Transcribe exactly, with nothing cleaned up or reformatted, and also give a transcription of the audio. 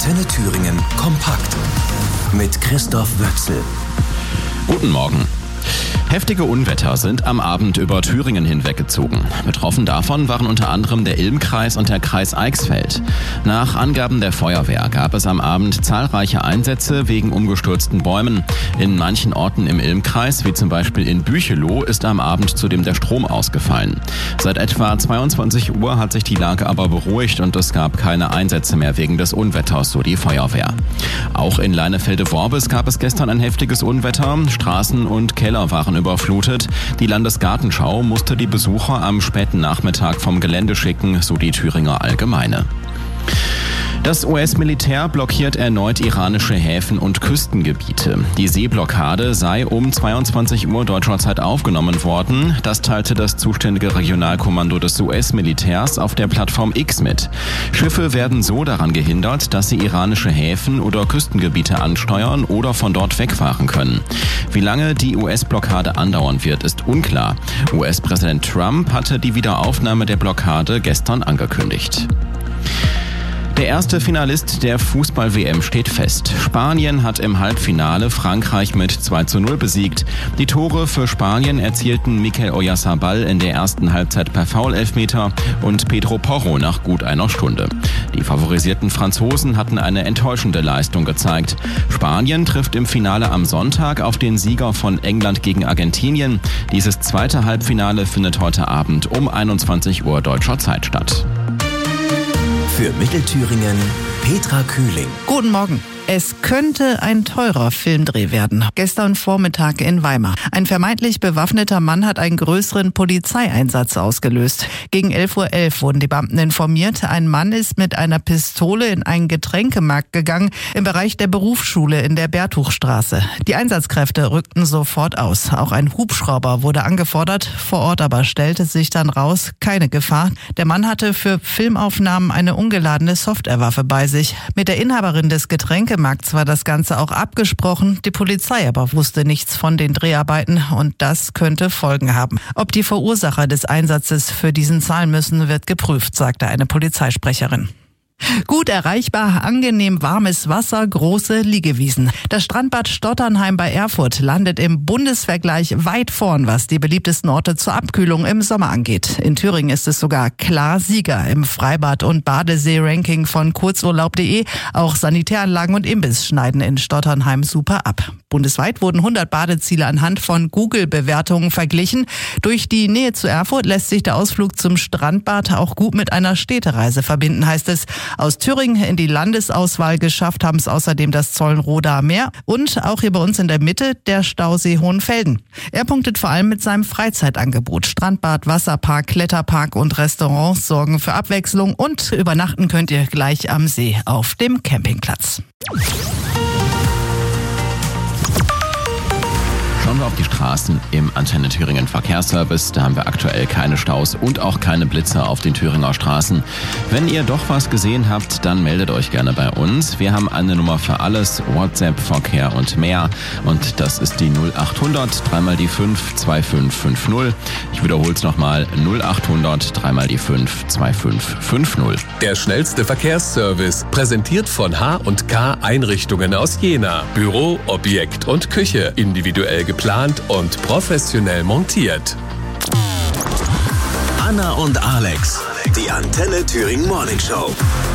Antenne Thüringen kompakt mit Christoph Wöchsel. Guten Morgen. Heftige Unwetter sind am Abend über Thüringen hinweggezogen. Betroffen davon waren unter anderem der Ilm-Kreis und der Kreis Eichsfeld. Nach Angaben der Feuerwehr gab es am Abend zahlreiche Einsätze wegen umgestürzten Bäumen. In manchen Orten im Ilm-Kreis, wie zum Beispiel in Bücheloh, ist am Abend zudem der Strom ausgefallen. Seit etwa zweiundzwanzig Uhr hat sich die Lage aber beruhigt und es gab keine Einsätze mehr wegen des Unwetters, so die Feuerwehr. Auch in Leinefelde-Worbis gab es gestern ein heftiges Unwetter. Straßen und Keller waren überflutet. Die Landesgartenschau musste die Besucher am späten Nachmittag vom Gelände schicken, so die Thüringer Allgemeine. Das U S-Militär blockiert erneut iranische Häfen und Küstengebiete. Die Seeblockade sei um zweiundzwanzig Uhr deutscher Zeit aufgenommen worden. Das teilte das zuständige Regionalkommando des U S-Militärs auf der Plattform X mit. Schiffe werden so daran gehindert, dass sie iranische Häfen oder Küstengebiete ansteuern oder von dort wegfahren können. Wie lange die U S-Blockade andauern wird, ist unklar. U S-Präsident Trump hatte die Wiederaufnahme der Blockade gestern angekündigt. Der erste Finalist der Fußball-W M steht fest. Spanien hat im Halbfinale Frankreich mit zwei zu null besiegt. Die Tore für Spanien erzielten Mikel Oyarzabal in der ersten Halbzeit per Foul-Elfmeter und Pedro Porro nach gut einer Stunde. Die favorisierten Franzosen hatten eine enttäuschende Leistung gezeigt. Spanien trifft im Finale am Sonntag auf den Sieger von England gegen Argentinien. Dieses zweite Halbfinale findet heute Abend um einundzwanzig Uhr deutscher Zeit statt. Für Mittelthüringen Petra Kühling. Guten Morgen. Es könnte ein teurer Filmdreh werden. Gestern Vormittag in Weimar. Ein vermeintlich bewaffneter Mann hat einen größeren Polizeieinsatz ausgelöst. Gegen elf Uhr elf wurden die Beamten informiert. Ein Mann ist mit einer Pistole in einen Getränkemarkt gegangen im Bereich der Berufsschule in der Bertuchstraße. Die Einsatzkräfte rückten sofort aus. Auch ein Hubschrauber wurde angefordert. Vor Ort aber stellte sich dann raus, keine Gefahr. Der Mann hatte für Filmaufnahmen eine ungeladene Softwarewaffe bei sich. Mit der Inhaberin des Getränkemarkts war das Ganze auch abgesprochen. Die Polizei aber wusste nichts von den Dreharbeiten und das könnte Folgen haben. Ob die Verursacher des Einsatzes für diesen zahlen müssen, wird geprüft, sagte eine Polizeisprecherin. Gut erreichbar, angenehm warmes Wasser, große Liegewiesen. Das Strandbad Stotternheim bei Erfurt landet im Bundesvergleich weit vorn, was die beliebtesten Orte zur Abkühlung im Sommer angeht. In Thüringen ist es sogar klar Sieger im Freibad- und Badesee-Ranking von kurzurlaub punkt de. Auch Sanitäranlagen und Imbiss schneiden in Stotternheim super ab. Bundesweit wurden hundert Badeziele anhand von Google-Bewertungen verglichen. Durch die Nähe zu Erfurt lässt sich der Ausflug zum Strandbad auch gut mit einer Städtereise verbinden, heißt es. Aus Thüringen in die Landesauswahl geschafft haben es außerdem das Zollenrodaer Meer und auch hier bei uns in der Mitte der Stausee Hohenfelden. Er punktet vor allem mit seinem Freizeitangebot. Strandbad, Wasserpark, Kletterpark und Restaurants sorgen für Abwechslung und übernachten könnt ihr gleich am See auf dem Campingplatz. Schauen wir auf die Straßen im Antenne Thüringen Verkehrsservice. Da haben wir aktuell keine Staus und auch keine Blitze auf den Thüringer Straßen. Wenn ihr doch was gesehen habt, dann meldet euch gerne bei uns. Wir haben eine Nummer für alles, WhatsApp, Verkehr und mehr. Und das ist die null achthundert, dreimal die fünf, zwei fünf fünf null. Ich wiederhole es nochmal, null achthundert, dreimal die fünf, zwei fünf fünf null. Der schnellste Verkehrsservice, präsentiert von H und K Einrichtungen aus Jena. Büro, Objekt und Küche, individuell geplant. Geplant und professionell montiert. Anna und Alex, die Antenne Thüringen Morning Show.